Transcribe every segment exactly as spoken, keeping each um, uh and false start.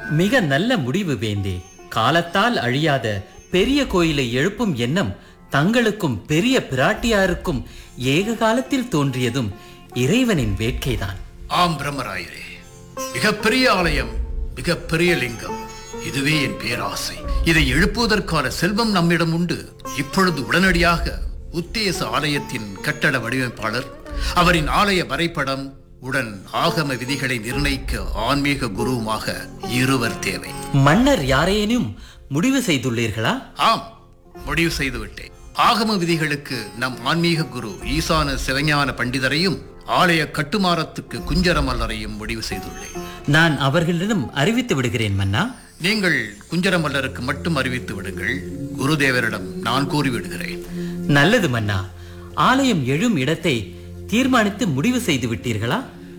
மிக நல்ல முடிவு வேந்தே. காலத்தால் அழியாத பெரிய கோயிலை எழுப்பும் எண்ணம் தங்களுக்கும் பெரிய பிராட்டியாருக்கும் ஏக காலத்தில் தோன்றியதும் இறைவனின் வேட்கைதான். ஆம் பிரம்மராயரே, மிகப்பெரிய ஆலயம், மிகப்பெரிய லிங்கம், இதுவே என் பேராசை. இதை எழுப்புவதற்கான செல்வம் நம்மிடம் உண்டு. இப்பொழுது உடனடியாக உத்தேச ஆலயத்தின் கட்டட வடிவமைப்பாளர், அவரின் ஆலய வரைபடம் உடன் ஆகம விதிகளை நிர்ணயிக்க ஆன்மீக குருவுமாக இருவர் தேவை. மன்னர் யாரேனும் முடிவு செய்துள்ளீர்களா? ஆம், முடிவு செய்துவிட்டேன். ஆகம விதிகளுக்கு நம் ஆன்மீக குரு ஈசான சிவஞான பண்டிதரையும் ஆலய கட்டுமானத்துக்கு குஞ்சரமல்லரையும் முடிவு செய்துள்ளேன். நான் அவர்களிடம் அறிவித்து விடுகிறேன் மன்னா. நீங்கள் குஞ்சரமல்லருக்கு மட்டும் அறிவித்து விடுங்கள். குருதேவரிடம் நான் கூறிவிடுகிறேன். நல்லது மன்னா. ஆலயம் எழும் இடத்தை தீர்மானித்து முடிவு செய்து விட்டீர்களா?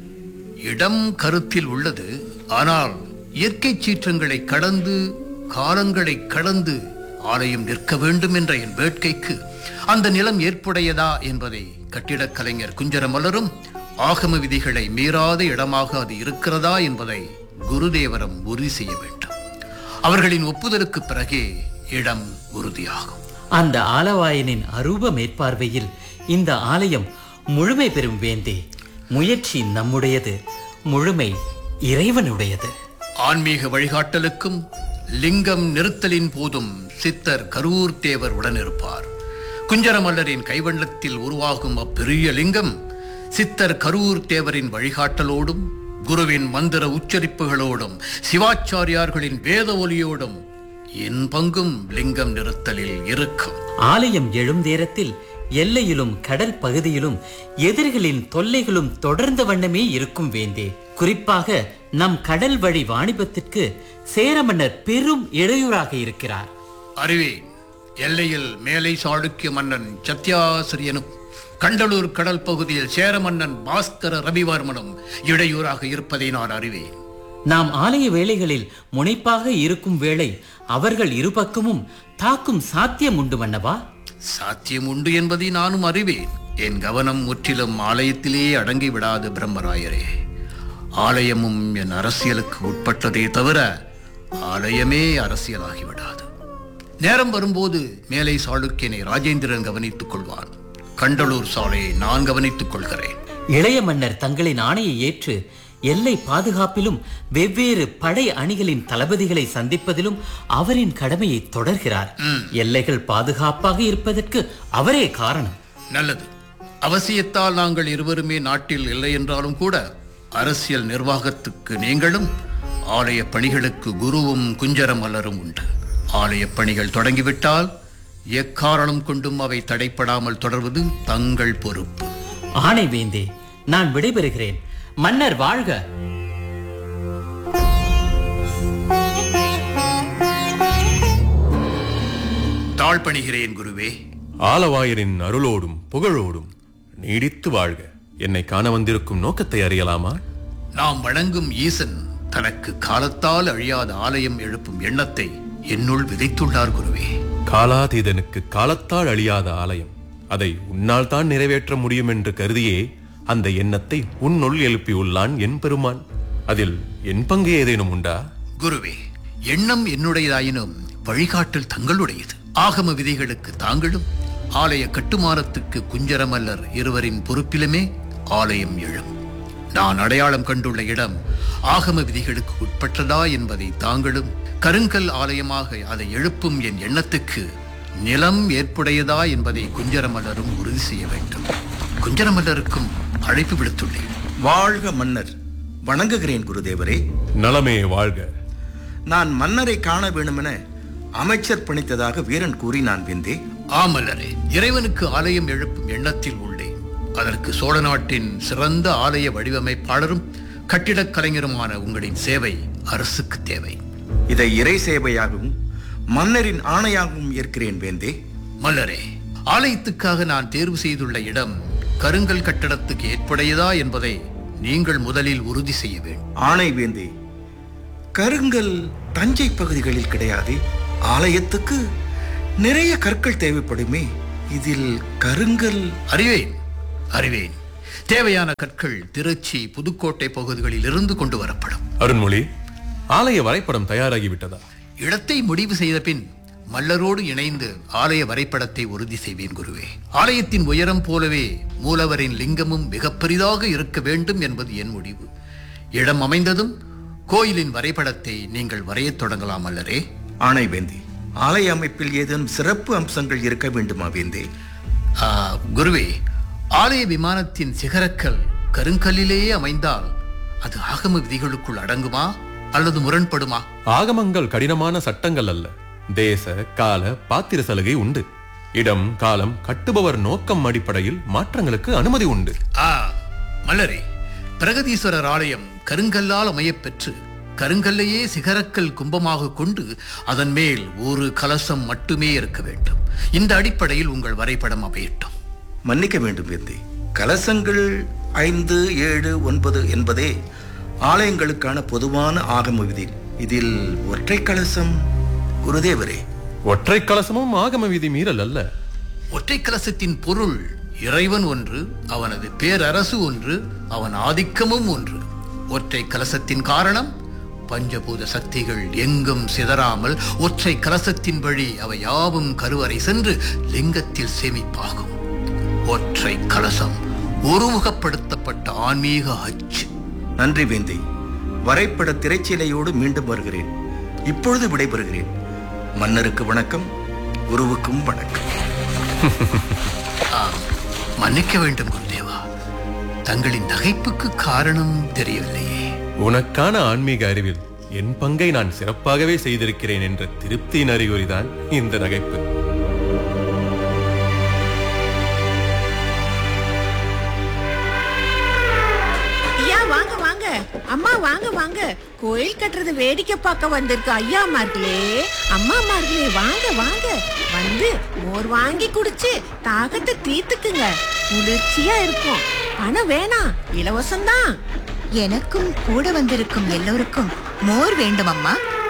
இடம் கருத்தில் உள்ளது. ஆனால் இயற்கை சீற்றங்களை கடந்து, காலங்களை கடந்து ஆலயம் நிற்க வேண்டும் என்ற என் வேட்கைக்கு அந்த நிலம் ஏற்புடையதா என்பதை கட்டிடக் கலைஞர் குஞ்சரமல்லரும் ஆகம விதிகளை மீறாத இடமாக அது இருக்கிறதா என்பதை குருதேவரம் உறுதி செய்ய வேண்டும். அவர்களின் ஒப்புதலுக்கு பிறகே இடம் உறுதியாகும். அந்த ஆலவாயனின் அரூப மேற்பார்வையில் இந்த ஆலயம் முழுமை பெறும் வேந்தே. முயற்சி நம்முடையது, முழுமை இறைவனுடையது. ஆன்மீக வழிகாட்டலுக்கும் லிங்கம் நிறுத்தலின் போதும் சித்தர் கரூர் தேவர் உடனிருப்பார். குஞ்சரமல்லரின் கைவண்ணத்தில் உருவாகும் அப்பெரிய லிங்கம் சித்தர் கரூர் தேவரின் வழிகாட்டலோடும், குருவின் மந்திர உச்சரிப்புகளோடும், சிவாச்சாரியார்களின் வேத ஒலியோடும் என் பங்கும் லிங்கம் நிறுத்தலில் இருக்கும். ஆலயம் எழும் நேரத்தில் எல்லையிலும் கடல் பகுதியிலும் எதிரிகளின் தொல்லைகளும் தொடர்ந்த வண்ணமே இருக்கும் வேந்தே. குறிப்பாக நம் கடல் வழி வாணிபத்திற்கு சேரமன்னர் பெரும் இடையூறாக இருக்கிறார். அறிவேன். எல்லையில் மேலை சாளுக்கிய மன்னன் சத்யாசிரியனும், கண்டலூர் கடல் பகுதியில் சேர மன்னன் பாஸ்கர ரவிவர்மனும் இடையூறாக இருப்பதை நான் அறிவேன். நாம் ஆலய வேளைகளில் முனைப்பாக இருக்கும் வேளை அவர்கள் இருபக்கமும் தாக்கும் சாத்தியம் உண்டு மன்னவா? சாத்தியம் உண்டு என்பதை நானும் அறிவேன். என் கவனம் முற்றிலும் ஆலயத்திலேயே அடங்கி விடாது பிரம்மராயரே. ஆலயமும் என் அரசியலுக்கு உட்பட்டதே தவிர ஆலயமே அரசியலாகிவிடாது. நேரம் வரும்போது மேலை சாளுக்கியனை ராஜேந்திரன் கவனித்துக் கொள்வான். கண்டலூர் சாலையை நான் கவனித்துக் கொள்கிறேன். இளைய மன்னர் தங்களின் ஆணையை ஏற்று எல்லை பாதுகாப்பிலும் வெவ்வேறு படை அணிகளின் தளபதிகளை சந்திப்பதிலும் அவரின் கடமையை தொடர்கிறார். எல்லைகள் பாதுகாப்பாக இருப்பதற்கு அவரே காரணம். நல்லது. அவசியத்தால் நாங்கள் இருவருமே நாட்டில் இல்லை என்றாலும் கூட அரசியல் நிர்வாகத்துக்கு நீங்களும், ஆலய பணிகளுக்கு குருவும் குஞ்சரமல்லரும் உண்டு. ஆலய பணிகள் தொடங்கிவிட்டால் எக்காரணம் கொண்டும் அவை தடைப்படாமல் தொடர்வது தங்கள் பொறுப்பு. ஆணை வேந்தே, நான் விடைபெறுகிறேன். மன்னர் வாழ்க. தாழ்பணிகிறேன் குருவே. ஆலவாயரின் அருளோடும் புகழோடும் நீடித்து வாழ்க. என்னை காண வந்திருக்கும் நோக்கத்தை அறியலாமா? நாம் வணங்கும் ஈசன் தனக்கு காலத்தால் அழியாத ஆலயம் எழுப்பும் எண்ணத்தை என்னுள் விதைத்துள்ளார் குருவே. காலாதீதனுக்கு காலத்தால் அழியாத ஆலயம், அதை உன்னால் தான் நிறைவேற்ற முடியும் என்று கருதியே அந்த எண்ணத்தை உன்னுள் எழுப்பியுள்ளான் என் பெருமான். அதில் என் பங்கு ஏதேனும் உண்டா? குருவே, எண்ணம் என்னுடையதாயினும் வழிகாட்டல் தங்களுடையது. ஆகம விதிகளுக்கு தாங்களும், ஆலய கட்டுமானத்துக்கு குஞ்சரமல்லர் இருவரின் பொறுப்பிலுமே ஆலயம் எழும். நான் அடையாளம் கண்டுள்ள இடம் ஆகம விதிகளுக்கு உட்பட்டதா என்பதை தாங்களும், கருங்கல் ஆலயமாக அதை எழுப்பும் என் எண்ணத்துக்கு நிலம் ஏற்புடையதா என்பதை குஞ்சரமல்லரும் உறுதி செய்ய வேண்டும். குஞ்சரமல்லருக்கும் அழைப்பு விடுத்துள்ளேன். வாழ்க மன்னர். வணங்குகிறேன் குருதேவரே. நலமே வாழ்க. நான் மன்னரை காண வேண்டுமென அமைச்சர் பணித்ததாக வீரன் கூறி நான் வெந்தே. ஆமல்லரே, இறைவனுக்கு ஆலயம் எழுப்பும் எண்ணத்தில் உள்ளேன். அதற்கு சோழ நாட்டின் சிறந்த ஆலய வடிவமைப்பாளரும் கட்டிடக் கலைஞருமான உங்களின் சேவை அரசுக்கு தேவை. இதை இறை சேவையாகவும் மன்னரின் ஆணையாகவும் ஏற்கிறேன் வேந்தே. மல்லரே, ஆலயத்துக்காக நான் தேர்வு செய்துள்ள இடம் கருங்கல் கட்டடத்துக்கு ஏற்புடையதா என்பதை நீங்கள் முதலில் உறுதி செய்ய வேண்டும். ஆணை வேந்தே. கருங்கல் தஞ்சை பகுதிகளில் கிடையாது. ஆலயத்துக்கு நிறைய கற்கள் தேவைப்படுமே. இதில் கருங்கல் அறிவேன் அறிவேன் தேவையான கற்கள் திருச்சி, புதுக்கோட்டை பகுதிகளில் இருந்து கொண்டு வரப்படும். அருண்மொழி, ஆலய வரைபடம் தயாராகிவிட்டதா? இடத்தை முடிவு செய்த பின் மல்லரோடு இணைந்து ஆலய வரைபடத்தை உறுதி செய்வேன் குருவே. ஆலயத்தின் உயரம் போலவே மூலவரின் லிங்கமும் மிக பெரிதாக இருக்க வேண்டும் என்பது என் முடிவு. இடம் அமைந்ததும் கோயிலின் வரைபடத்தை நீங்கள் வரையத் தொடங்கலாம் அல்லரே. ஆணை வேந்தே. ஆலய அமைப்பில் ஏதேனும் சிறப்பு அம்சங்கள் இருக்க வேண்டுமா வேந்தே? ஆ, குருவே, ஆலய விமானத்தின் சிகரக்கல் கருங்கல்லிலேயே அமைந்தால் அது ஆகம விதிகளுக்குள் அடங்குமா அல்லது முரண்படுமா? ஆகமங்கள் கடினமான சட்டங்கள் அல்ல. தேச கால பாத்திர சலுகை உண்டு. இடம் காலம் கட்டுபவர் நோக்கம் அடிப்படையில் மாற்றங்களுக்கு அனுமதி உண்டு. ஆ, மல்லரே, பிரகதீஸ்வரர் ஆலயம் கருங்கல்லால் அமையப்பெற்று கருங்கல்லையே சிகரக்கல் கும்பமாக கொண்டு அதன் மேல் ஒரு கலசம் மட்டுமே இருக்க வேண்டும். இந்த அடிப்படையில் உங்கள் வரைபடம் அமையட்டும். மன்னிக்க வேண்டும் வேந்தே. கலசங்கள் ஐந்து ஏழு ஒன்பது என்பதே ஆலயங்களுக்கான பொதுவான ஆகம விதி. இதில் ஒற்றை கலசம் குருதேவரே. ஒற்றை கலசமும் ஆகம விதி மீறல் அல்ல. ஒற்றை கலசத்தின் பொருள் இறைவன் ஒன்று, அவனது பேரரசு ஒன்று, அவன் ஆதிக்கமும் ஒன்று. ஒற்றை கலசத்தின் காரணம் பஞ்சபூத சக்திகள் எங்கும் சிதறாமல் ஒற்றை கலசத்தின் வழி அவை யாவும் கருவறை சென்று லிங்கத்தில் சேமிப்பாகும். ஒற்றை கலசம் ஒருமுகப்படுத்தப்பட்ட ஆன்மீக அச்சு. நன்றி வேந்தே. வரைபட திரைச்சீலையோடு மீண்டும் வருகிறேன். இப்பொழுது விடைபெறுகிறேன். மன்னருக்கு வணக்கம், குருவுக்கும் வணக்கம். மன்னிக்க வேண்டும் குருதேவா, தங்களின் நகைப்புக்கு காரணம் தெரியவில்லையே. உனக்கான ஆன்மீக அறிவில் என் பங்கை நான் சிறப்பாகவே செய்திருக்கிறேன் என்ற திருப்தியின் அறிகுறிதான் இந்த நகைப்பு. வாங்க வாங்க அம்மா, வாங்க வாங்க. கோயில் கட்டுறது வேடிக்கை பார்க்க வந்திருக்க ஐயா மார்களே, அம்மா மார்களே, வாங்க வாங்க. வந்து மோர் வாங்கி குடிச்சு தாகத்தை தீர்த்துக்குங்க. குளிர்ச்சியா இருக்கும். பணம் வேணாம், இலவசம்தான். எனக்கும் கூட வந்திருக்கும் எல்லோருக்கும் மோர் வேண்டும் அம்மா.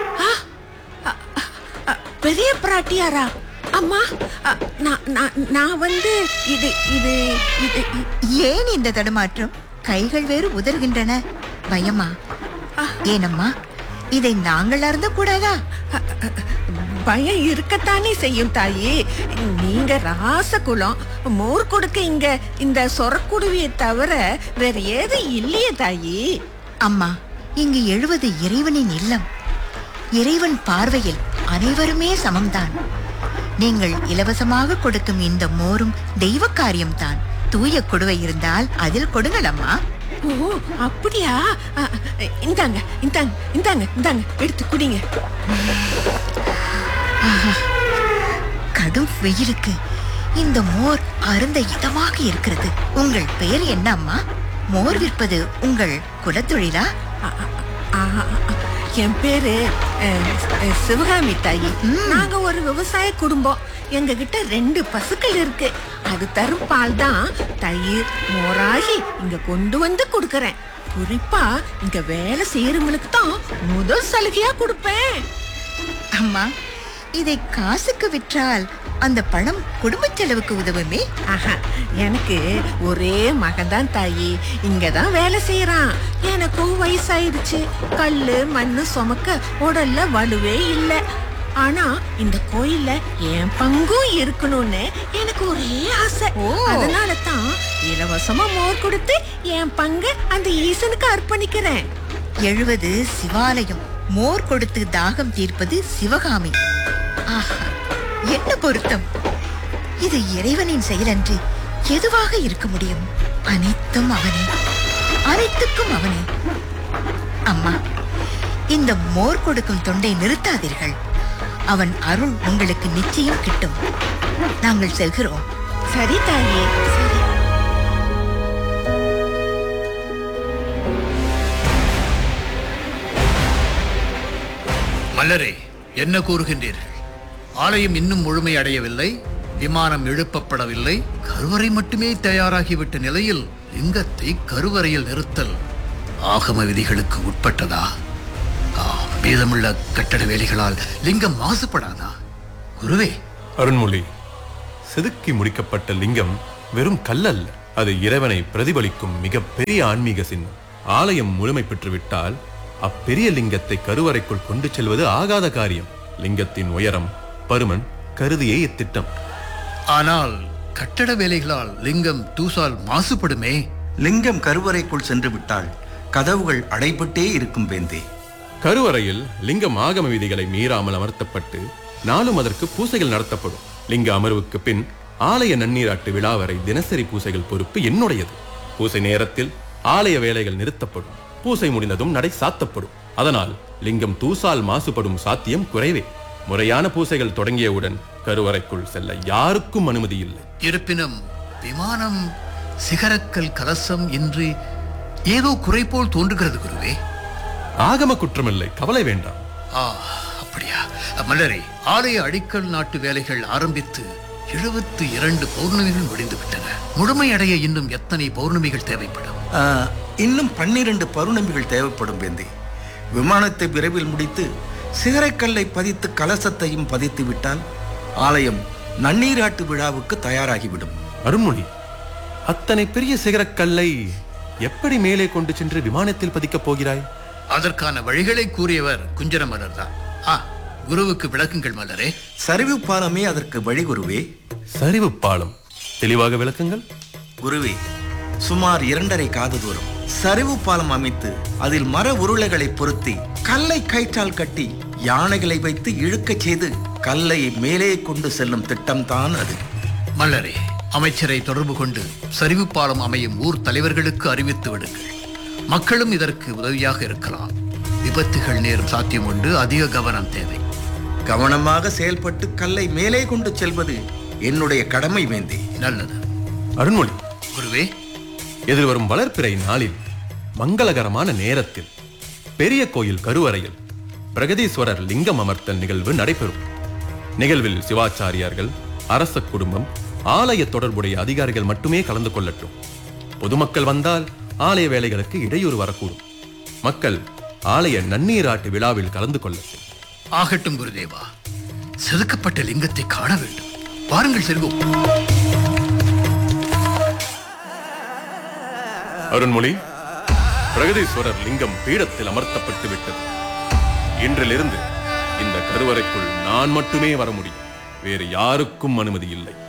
பெரிய பிராட்டியாரா? அம்மா, நான் வந்து இது இது இது ஏன் இந்த தடுமாற்றம்? கைகள் வேறு உதறுகின்றன. பயமா? ஏனம்மா, இதை நாங்கள் அருந்த கூடாதா? பயம் இருக்கத்தானே செய்யும் தாயி. நீங்க ராச குலம். மோர் கொடுக்க இங்க இந்த சொரக்குடுவியை தவிர வேற ஏது இல்லையே தாயி. அம்மா, இங்கு எழுவது இறைவனின் இல்லம். இறைவன் பார்வையில் அனைவருமே சமம்தான். நீங்கள் இலவசமாக கொடுக்கும் இந்த மோரும் தெய்வ காரியம்தான். தூய குடுவை இருந்தால் அதில் கொடுங்கள் அம்மா. ஓ, அப்படியா? இந்தாங்க இந்தாங்க இந்தாங்க இந்தாங்க எடுத்து குடிங்க. கடும் வெயிலுக்கு இந்த மோர் அருந்த இதமாக இருக்கிறது. உங்கள் பெயர் என்ன அம்மா? மோர் விற்பது உங்கள் குலத்தொழிலா? என் பேரு சிவகாமி தாயி. நாங்க ஒரு விவசாய குடும்பம். எங்க கிட்ட ரெண்டு பசுக்கள் இருக்கு. அது தரும் பால் தான் தயிர் மோராகி இங்க கொண்டு வந்து கொடுக்கறேன். குறிப்பா இங்க வேலை செய்யறவங்களுக்கு தான் முதல் சலுகையா கொடுப்பேன். அம்மா, இதை காசுக்கு விற்றால் அந்த பணம் குடும்ப செலவுக்கு உதவுமே. எனக்கு ஒரே மகன்தான் தாயி. இங்கதான் வேலை செய்யறான். எனக்கும் வயசாயிடுச்சு. கல்லு மண்ணு சுமக்க உடல்ல வலுவே இல்லை. ஆனா இந்த கோயில்ல என் பங்கும் இருக்கணும்னு எனக்கு ஒரே ஆசை. அதனால தான் இலவசமா மோர் கொடுத்து என் பங்கு அந்த ஈசனுக்கு அர்ப்பணிக்கிறேன். எழுவது சிவாலயம், மோர் கொடுத்து தாகம் தீர்ப்பது சிவகாமி. ஆஹா, என்ன பொருத்தம்! இது இறைவனின் செயலன்று எதுவாக இருக்க முடியும்? அனைத்தும் அவனே, அனைத்துக்கும் அவனே. அம்மா, இந்த மோர் கொடுக்கும் தொண்டை நிறுத்தாதீர்கள். அவன் அருள் உங்களுக்கு நிச்சயம் கிட்டும். நாங்கள் செல்கிறோம். சரி தாயே, சரி. மல்லரே, என்ன கூறுகின்றீர்கள்? ஆலயம் இன்னும் முழுமை அடையவில்லை, விமானம் எழுப்பப்படவில்லை, கருவறை மட்டுமே தயாராகிவிட்ட நிலையில் லிங்கத்தை கருவறையில் நிறுத்தல் ஆகம விதிகளுக்கு உட்பட்டதா? மீதமுள்ள கட்டட வேலைகளால் லிங்கம் மாசுபடாதா? குருவே. அருண்மொழி, செதுக்கி முடிக்கப்பட்ட லிங்கம் வெறும் கல்லல்ல. அது இறைவனை பிரதிபலிக்கும் மிக பெரிய ஆன்மீக சின்னம். ஆலயம் முழுமை பெற்றுவிட்டால் அப்பெரிய லிங்கத்தை கருவறைக்குள் கொண்டு செல்வது ஆகாத காரியம். லிங்கத்தின் உயரம், பருமன் கருதியே இத்திட்டம். ஆனால் கட்டட வேலைகளால் லிங்கம் தூசால் மாசுபடுமே. லிங்கம் கருவறைக்குள் சென்று விட்டால் கதவுகள் அடைபட்டே இருக்கும் வேந்தே. கருவறையில் லிங்கம் ஆகம விதிகளை மீறாமல் அமர்த்தப்பட்டு நாளும் அதற்கு பூசைகள் நடத்தப்படும். லிங்க அமர்வுக்கு பின் ஆலய நன்னீராட்டு விழா வரை தினசரி பூசைகள் பொறுப்பு என்னுடையது. பூசை நேரத்தில் ஆலய வேலைகள் நிறுத்தப்படும். பூசை முடிந்ததும் நடை சாத்தப்படும். அதனால் லிங்கம் தூசால் மாசுபடும் சாத்தியம் குறைவே. முறையான பூசைகள் தொடங்கியவுடன் கருவறைக்குள் செல்ல யாருக்கும் அனுமதி இல்லை. இருப்பினும் விமானம் சிகரக்கல் கலசம் என்று ஏதோ குறை போல் தோன்றுகிறது குருவே. ஆகம குற்றமில்லை, கவலை வேண்டாம். ஆ, அப்படியா? மல்லரே, ஆலய அடிக்கல் நாட்டு வேலைகள் ஆரம்பித்து எழுபத்தி இரண்டு பௌர்ணமிகள் முடிந்து விட்டன. முழுமையடைய இன்னும் எத்தனை பௌர்ணமிகள் தேவைப்படும்? ஆ, இன்னும் பன்னிரண்டு பௌர்ணமிகள் தேவைப்படும் வேந்தே. விமானத்தை விரைவில் முடித்து சிகரக்கல்லை பதித்து கலசத்தையும் பதித்து விட்டால் ஆலயம் நன்னீராட்டு விழாவுக்கு தயாராகிவிடும். அருண்மொழி, அத்தனை பெரிய சிகரக்கல்லை எப்படி மேலே கொண்டு சென்று விமானத்தில் பதிக்கப் போகிறாய்? அதற்கான வழிகளை கூறியவர் குஞ்சர மலர் தான். ஆ, குருவுக்கு விளக்குங்கள் மலரே. சரிவு பாலமே அதற்கு வழி குருவே. சரிவு பாலம், தெளிவாக விளக்குங்கள். குருவே, சுமார் இரண்டரை காத தூரம் சரிவு பாலம் அமைத்து அதில் மர உருளைகளை பொருத்தி கல்லை கயிற்றால் கட்டி யானைகளை வைத்து இழுக்கச் செய்து கல்லை மேலே கொண்டு செல்லும் திட்டம்தான் அது. மல்லரே, அமைச்சரை தொடர்பு கொண்டு சரிவு பாலம் அமையும் ஊர் தலைவர்களுக்கு அறிவித்து விடுங்கள். மக்களும் இதற்கு உதவியாக இருக்கலாம். விபத்துகள் நேரும் சாத்தியம் உண்டு. அதிக கவனம் தேவை. கவனமாக செயல்பட்டு கல்லை மேலே கொண்டு செல்வது என்னுடைய கடமை வேந்தே. நல்லது. அருண்மொழி, குருவே, எதிர்வரும் வளர்ப்பிறை நாளில் மங்களகரமான நேரத்தில் பெரிய கோயில் கருவறையில் பிரகதீஸ்வரர் லிங்கம் அமர்த்தல் நிகழ்வு நடைபெறும். நிகழ்வில் சிவாச்சாரியார்கள், அரச குடும்பம், ஆலய தொடர்புடைய அதிகாரிகள் மட்டுமே கலந்து கொள்ளட்டும். பொதுமக்கள் வந்தால் ஆலய வேலைகளுக்கு இடையூறு வரக்கூடும். மக்கள் ஆலய நன்னீராட்டு விழாவில் கலந்து கொள்ளட்டும். ஆகட்டும் குருதேவா. செதுக்கப்பட்ட லிங்கத்தை காண வேண்டும். வாருங்கள் செல்வோம். அருண்மொழி, பிரகதீஸ்வரர் லிங்கம் பீடத்தில் அமர்த்தப்பட்டு விட்டது. இன்றிலிருந்து இந்த கருவறைக்குள் நான் மட்டுமே வர முடியும். வேறு யாருக்கும் அனுமதி இல்லை.